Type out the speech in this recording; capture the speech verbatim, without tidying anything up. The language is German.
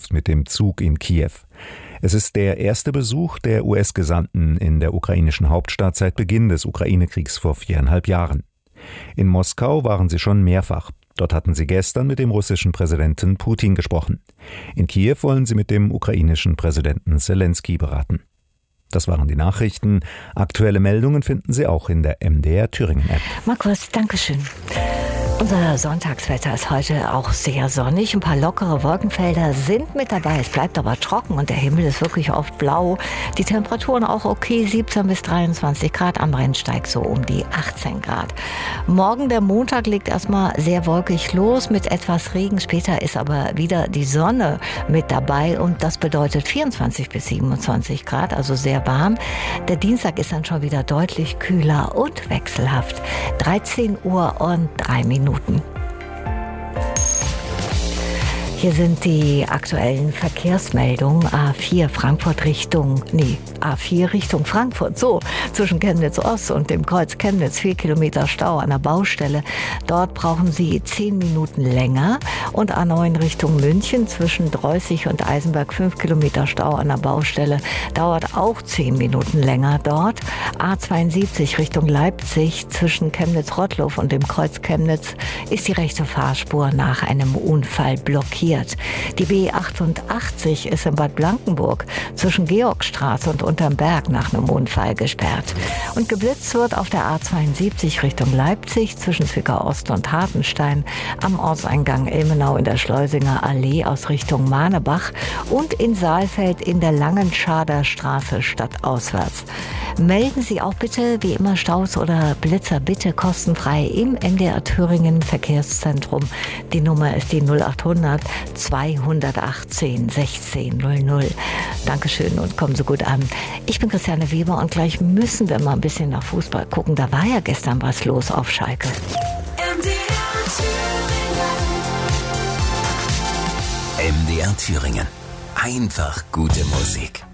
Ankunft mit dem Zug in Kiew. Es ist der erste Besuch der U S-Gesandten in der ukrainischen Hauptstadt seit Beginn des Ukraine-Kriegs vor viereinhalb Jahren. In Moskau waren sie schon mehrfach. Dort hatten sie gestern mit dem russischen Präsidenten Putin gesprochen. In Kiew wollen sie mit dem ukrainischen Präsidenten Selenskyj beraten. Das waren die Nachrichten. Aktuelle Meldungen finden Sie auch in der M D R Thüringen-App. Markus, Dankeschön. Unser Sonntagswetter ist heute auch sehr sonnig. Ein paar lockere Wolkenfelder sind mit dabei. Es bleibt aber trocken und der Himmel ist wirklich oft blau. Die Temperaturen auch okay, siebzehn bis dreiundzwanzig Grad. Am Rennsteig so um die achtzehn Grad. Morgen, der Montag, legt erstmal sehr wolkig los mit etwas Regen. Später ist aber wieder die Sonne mit dabei und das bedeutet vierundzwanzig bis siebenundzwanzig Grad, also sehr warm. Der Dienstag ist dann schon wieder deutlich kühler und wechselhaft. dreizehn Uhr und drei Minuten. Hier sind die aktuellen Verkehrsmeldungen. A vier Frankfurt Richtung, nee, A vier Richtung Frankfurt, so, zwischen Chemnitz Ost und dem Kreuz Chemnitz, vier Kilometer Stau an der Baustelle. Dort brauchen Sie zehn Minuten länger. Und A neun Richtung München, zwischen Dreußig und Eisenberg, fünf Kilometer Stau an der Baustelle, dauert auch zehn Minuten länger dort. A zweiundsiebzig Richtung Leipzig, zwischen Chemnitz-Rottloff und dem Kreuz Chemnitz, ist die rechte Fahrspur nach einem Unfall blockiert. Die B achtundachtzig ist in Bad Blankenburg zwischen Georgstraße und Unterm Berg nach einem Unfall gesperrt. Und geblitzt wird auf der A zweiundsiebzig Richtung Leipzig zwischen Zwickau Ost und Hartenstein, am Ortseingang Ilmenau in der Schleusinger Allee aus Richtung Mahnebach und in Saalfeld in der Langenschader Straße stadtauswärts. Melden Sie auch bitte, wie immer, Staus oder Blitzer bitte kostenfrei im M D R Thüringen Verkehrszentrum. Die Nummer ist die null achthundert zweihundertachtzehn sechzehn null null. Dankeschön und kommen Sie gut an. Ich bin Christiane Weber und gleich müssen wir mal ein bisschen nach Fußball gucken. Da war ja gestern was los auf Schalke. M D R Thüringen. M D R Thüringen. Einfach gute Musik.